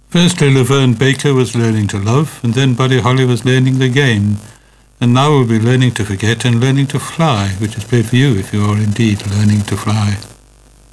Firstly, Laverne Baker was learning to love, and then Buddy Holly was learning again. And now we'll be learning to forget and learning to fly, which is great for you if you are indeed learning to fly.